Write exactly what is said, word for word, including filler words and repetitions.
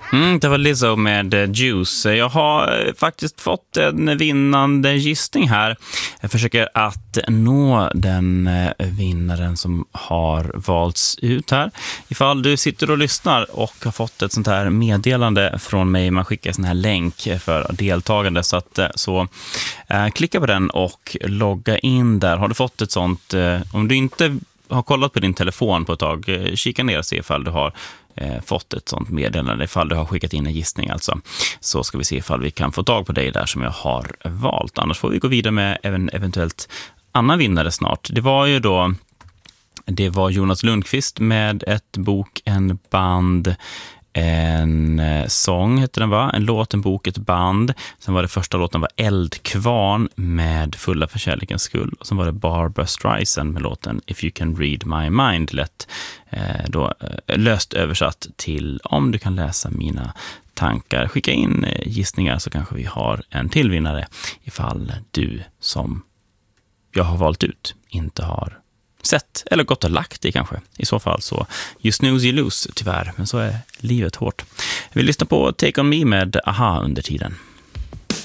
Mm, det var Lizzo med Juice. Jag har faktiskt fått en vinnande gissning här. Jag försöker att nå den vinnaren som har valts ut här. Ifall du sitter och lyssnar och har fått ett sånt här meddelande från mig, man skickar en sån här länk för deltagande, så att så eh, klicka på den och logga in där. Har du fått ett sånt, eh, om du inte har kollat på din telefon på ett tag, eh, kika ner och se ifall du har Eh, fått ett sånt meddelande, ifall du har skickat in en gissning alltså. Så ska vi se ifall vi kan få tag på dig där som jag har valt. Annars får vi gå vidare med även eventuellt annan vinnare snart. Det var ju då det var Jonas Lundqvist med ett bok, en band, en sång heter den, va? En låt, en bok, ett band. Sen var det första låten var Eldkvarn med Fulla för kärlekens skull. Och sen var det Barbra Streisand med låten If You Can Read My Mind. Lätt eh, då, eh, löst översatt till Om du kan läsa mina tankar. Skicka in eh, gissningar så kanske vi har en tillvinnare ifall du som jag har valt ut inte har sett eller gått och lagt i kanske. I så fall så you snooze you lose tyvärr, men så är livet hårt. Vi lyssnar på Take On Me med Aha under tiden.